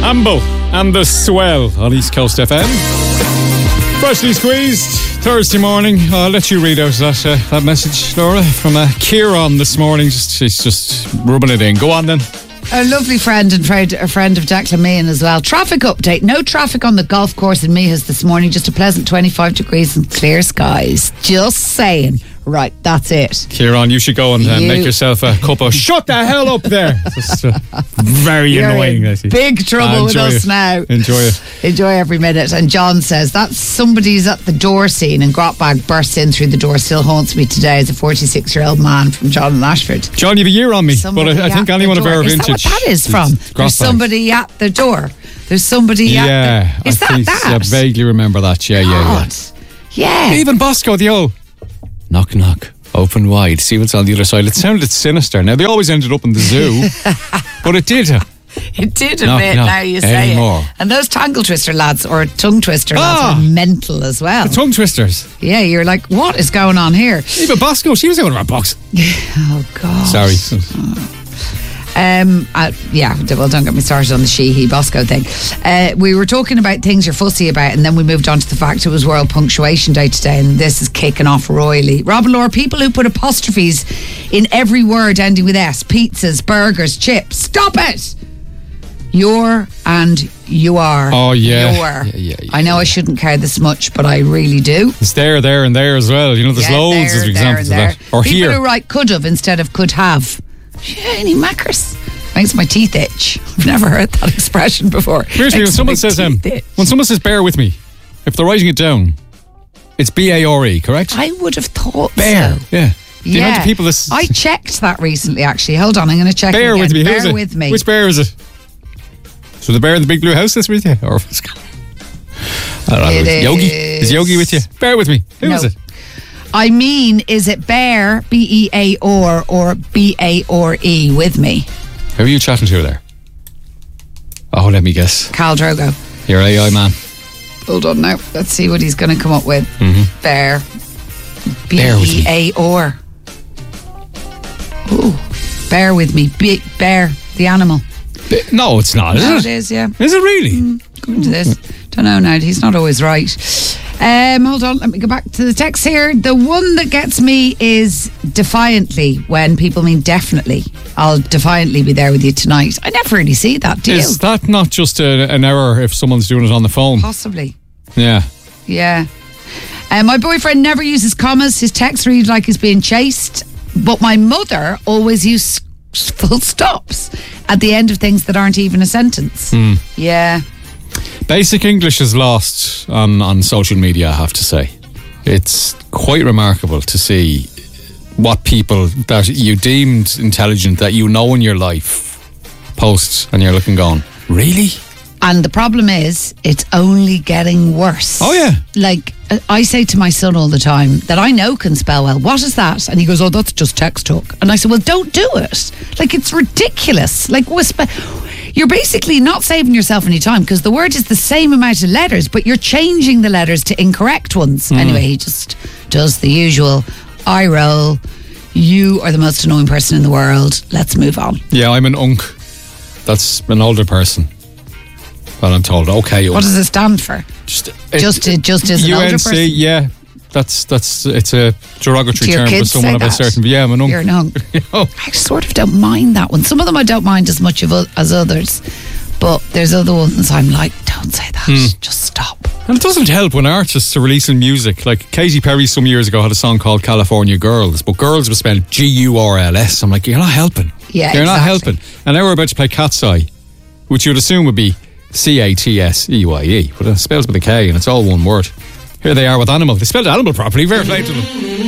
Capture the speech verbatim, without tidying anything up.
Amble and the Swell on East Coast F M. Freshly squeezed Thursday morning. I'll let you read out that uh, that message, Laura, from uh, Kieran this morning. Just she's just rubbing it in. Go on then. A lovely friend and friend, a friend of Declan Meehan as well. Traffic update. No traffic on the golf course in Meaha's this morning. Just a pleasant twenty-five degrees and clear skies. Just saying. Right, that's it. Kieran, you should go and uh, You- make yourself a cup of shut the hell up there. Just, uh, very You're annoying. in I see. big trouble Ah, with enjoy us it. now. Enjoy it. Enjoy every minute. And John says, that's somebody's at the door scene and Grotbag bursts in through the door. Still haunts me today as a forty-six-year-old man from John and Ashford. John, you have a year on me, Somebody but I, I think at anyone the of our door. vintage. Is that what that is from? It's There's Grotbag. somebody at the door. There's somebody Yeah, at the... Is I that think, that? I vaguely remember that. Yeah, yeah, yeah. God. Yeah. Even Bosco, the old knock, knock, open wide, see what's on the other side. It sounded sinister. Now, they always ended up in the zoo, but it did. It did a Knock, bit, knock, now you say anymore. it. And those tangle twister lads, or tongue twister Ah. lads, are mental as well. Tongue twisters. Yeah, you're like, what is going on here? Even Bosco, she was out of her box. Oh, God. Sorry. Um, uh, yeah, well, don't get me started on the she, he, Bosco thing. Uh, we were talking about things you're fussy about, and then we moved on to the fact it was World Punctuation Day today, and this is kicking off royally. Rob and Laura, people who put apostrophes in every word ending with S, pizzas, burgers, chips, stop it! You're and you are. Oh, yeah. You're. Yeah, yeah, yeah, I know yeah. I shouldn't care this much, but I really do. It's there, there, and there as well. You know, there's Yeah, loads there, of there, examples and of that. Or People here. who write could have instead of could have. Yeah, any mackers. Makes my teeth itch. I've never heard that expression before. Here's me, when Makes someone my says, um, teeth itch. when someone says, bear with me, if they're writing it down, it's B A R E, correct? I would have thought Bear. so. Yeah. The Yeah. amount of people this. I checked that recently, actually. Hold on, I'm going to check bear it again. with me. Bear Who's it? with me. Which bear is it? So the bear in the big blue house that's with you? Or what's going on? I don't know. It Is Yogi? is- Is Yogi with you? Bear with me. Who No. is it? I mean, is it bear, B E A R, or B A R E with me? Who are you chatting to there? Oh, let me guess. Cal Drogo. You're A I man. Hold on now. Let's see what he's going to come up with. Mm-hmm. Bear. B Bear with E A R. Ooh. Bear with me. Be- bear, the animal. Be- No, it's not, is No, it? it is, yeah. Is it really? According to this. Don't know now. He's not always right. Um, hold on. Let me go back to the text here. The one that gets me is defiantly when people mean definitely. I'll defiantly be there with you tonight. I never really see that, do Is you? that not just a, an error if someone's doing it on the phone? Possibly. Yeah. Yeah. Um, my boyfriend never uses commas. His texts read like he's being chased. But my mother always uses full stops at the end of things that aren't even a sentence. Hmm. Yeah. Basic English is lost on, on social media, I have to say. It's quite remarkable to see what people that you deemed intelligent, that you know in your life, post, and you're looking going, really? And the problem is, it's only getting worse. Oh, yeah. Like, uh, I say to my son all the time that I know can spell well. What is that? And he goes, oh, that's just text talk. And I said, well, don't do it. Like, it's ridiculous. Like, whisper. You're basically not saving yourself any time because the word is the same amount of letters, but you're changing the letters to incorrect ones. Anyway, he just does the usual eye roll. You are the most annoying person in the world. Let's move on. Yeah, I'm an unk. That's an older person. Well, I'm told, okay. What does it stand for? Just, Just, it, just as an U older N person? C, yeah. That's, that's, it's a derogatory Do your term for kids someone say of a that? certain, yeah, I'm an unk. You're an unk. Oh. I sort of don't mind that one. Some of them I don't mind as much of o- as others, but there's other ones I'm like, don't say that. Hmm. Just stop. And it doesn't help when artists are releasing music. Like Katy Perry some years ago had a song called California Girls, but girls was spelled G U R L S. I'm like, you're not helping. Yeah, You're not exactly. helping. And now we're about to play Cat's Eye, which you'd assume would be C A T S E Y E, but it spells with a K and it's all one word. Here they are with Animal. They spelled Animal properly. Fair play to them.